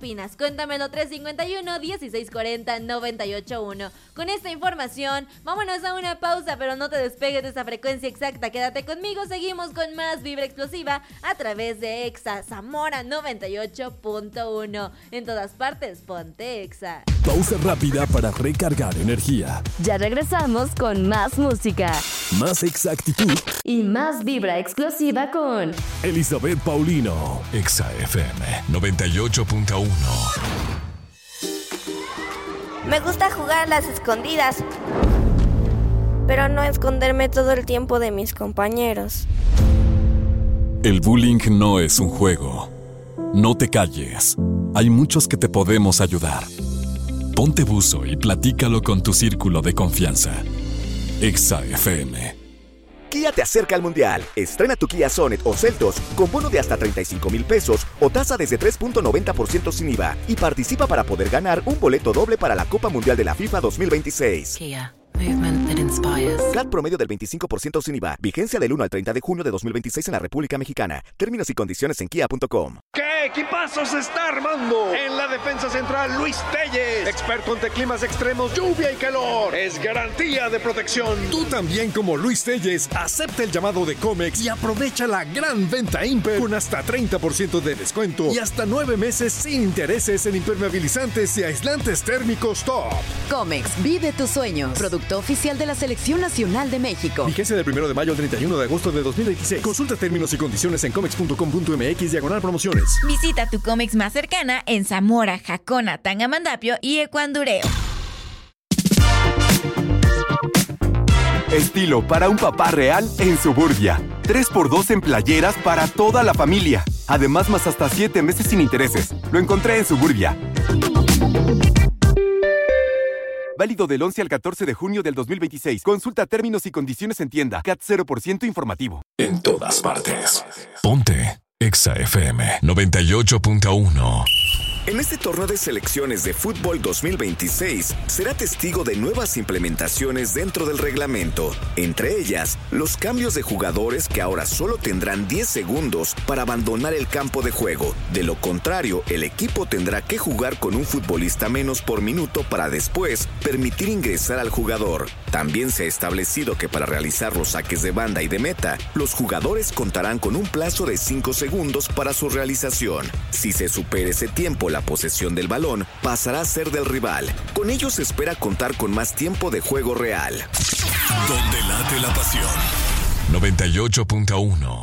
opinas? Cuéntamelo 351-1640-981. Con esta información, vámonos a una pausa, pero no te despegues de esa frecuencia exacta. Quédate conmigo, seguimos con más Vibra Explosiva a través de Exa Zamora 98.1. En todas partes, ponte Exa. Pausa rápida para recargar energía. Ya regresamos con más música, Más exactitud y más Vibra Explosiva con Elizabeth Paulino. Exa FM 98.1. Me gusta jugar a las escondidas, pero no esconderme todo el tiempo de mis compañeros. El bullying no es un juego. No te calles. Hay muchos que te podemos ayudar. Ponte buzo y platícalo con tu círculo de confianza. Exa FM. Kia te acerca al Mundial. Estrena tu Kia Sonet o Seltos con bono de hasta 35,000 pesos o tasa desde 3.90% sin IVA y participa para poder ganar un boleto doble para la Copa Mundial de la FIFA 2026. Kia. Movement that inspires. CAT promedio del 25% sin IVA. Vigencia del 1 al 30 de junio de 2026 en la República Mexicana. Términos y condiciones en kia.com. ¡Qué equipazo se está armando! En la defensa central, Luis Telles, experto ante climas extremos, lluvia y calor. Es garantía de protección. Tú también, como Luis Telles, acepta el llamado de Comex y aprovecha la gran venta Imper con hasta 30% de descuento y hasta 9 meses sin intereses en impermeabilizantes y aislantes térmicos top. Comex, vive tus sueños. Producto oficial de la Selección Nacional de México. Vigencia del 1 de mayo al 31 de agosto de 2026. Consulta términos y condiciones en comex.com.mx/promociones. Visita tu Comex más cercana en Zamora, Jacona, Tangamandapio y Ecuandureo. Estilo para un papá real en Suburbia. 3x2 en playeras para toda la familia. Además, más hasta 7 meses sin intereses. Lo encontré en Suburbia. Válido del 11 al 14 de junio del 2026. Consulta términos y condiciones en tienda. CAT 0% informativo. En todas partes. Ponte Exa FM 98.1. En este torneo de selecciones de fútbol 2026, será testigo de nuevas implementaciones dentro del reglamento. Entre ellas, los cambios de jugadores que ahora solo tendrán 10 segundos para abandonar el campo de juego. De lo contrario, el equipo tendrá que jugar con un futbolista menos por minuto para después permitir ingresar al jugador. También se ha establecido que para realizar los saques de banda y de meta, los jugadores contarán con un plazo de 5 segundos para su realización. Si se supera ese tiempo, la posesión del balón pasará a ser del rival. Con ello se espera contar con más tiempo de juego real. Donde late la pasión. 98.1.